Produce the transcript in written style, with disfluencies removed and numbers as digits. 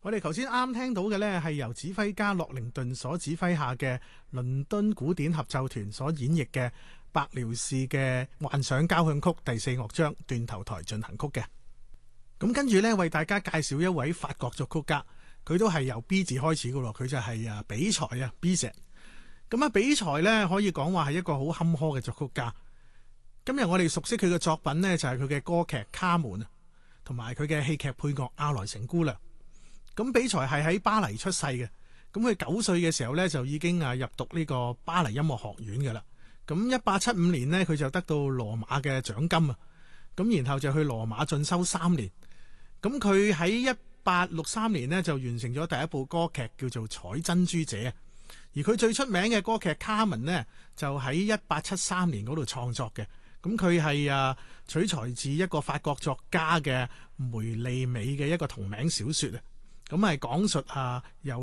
我哋頭先啱聽到嘅呢，係由指揮家洛靈頓所指揮下嘅倫敦古典合奏團所演繹嘅白遼士嘅幻想交響曲第4樂章斷頭台進行曲嘅。咁跟住呢，為大家介紹一位法國作曲家，佢都係由 B 字開始噶咯，佢就係比才啊 Bizet。咁比才呢，可以講話係一個好坎坷嘅作曲家。今日我哋熟悉佢嘅作品呢，就係佢嘅歌劇《卡門》啊，同埋佢嘅戲劇配樂《阿萊城姑娘》。咁比才係喺巴黎出世嘅，咁佢9歲嘅時候呢，就已經入讀呢個巴黎音樂學院嘅啦。咁1875年呢，佢就得到羅馬嘅獎金啊，咁然後就去羅馬進修3年。咁佢喺1863年呢，就完成咗第一部歌劇叫做《採珍珠者》啊，而佢最出名嘅歌劇《卡門》呢，就喺1873年嗰度創作嘅。咁佢係取材自一個法國作家嘅梅利美嘅一個同名小說啊。咁係講述由